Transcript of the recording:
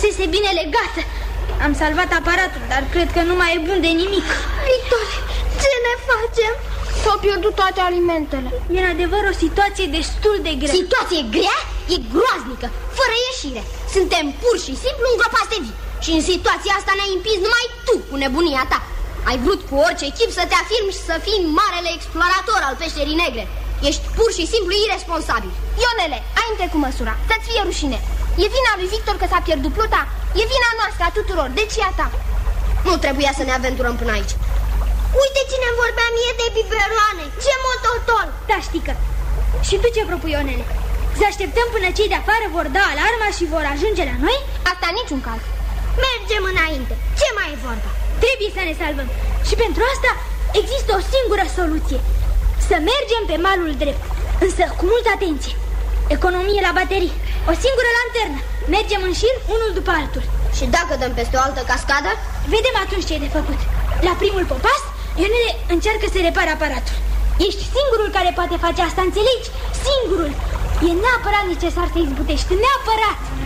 fusese bine legată. Am salvat aparatul, dar cred că nu mai e bun de nimic. Victor, ce ne facem? S-au pierdut toate alimentele. E în adevăr o situație destul de grea. Situație grea? E groaznică, fără ieșire. Suntem pur și simplu îngropați de vii. Și în situația asta ne-ai împins numai tu cu nebunia ta. Ai vrut cu orice chip să te afirmi și să fii marele explorator al peșterii negre. Ești pur și simplu irresponsabil. Ionele, ai întrecut măsura. Să-ți fie rușine. E vina lui Victor că s-a pierdut pluta. E vina noastră a tuturor, deci e a ta. Nu trebuia să ne aventurăm până aici. Uite cine vorbea mie de biberoane. Ce mototol. Da, știi că. Și tu ce propui, Ionele? Să așteptăm până cei de afară vor da alarma și vor ajunge la noi? Asta niciun caz. Mergem înainte. Ce mai e vorba? Trebuie să ne salvăm. Și pentru asta există o singură soluție. Să mergem pe malul drept, însă cu multă atenție. Economie la baterii. O singură lanternă. Mergem în șir, unul după altul. Și dacă dăm peste o altă cascadă? Vedem atunci ce e de făcut. La primul popas, Ionele încearcă să repare aparatul. Ești singurul care poate face asta, înțelegi? Singurul. E neapărat necesar să izbutești, neapărat.